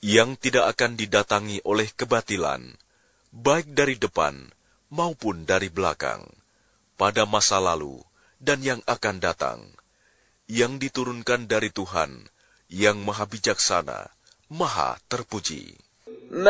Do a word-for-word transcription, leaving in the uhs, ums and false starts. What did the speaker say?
yang tidak akan didatangi oleh kebatilan, baik dari depan maupun dari belakang, pada masa lalu dan yang akan datang, yang diturunkan dari Tuhan, yang Maha Bijaksana, Maha Terpuji.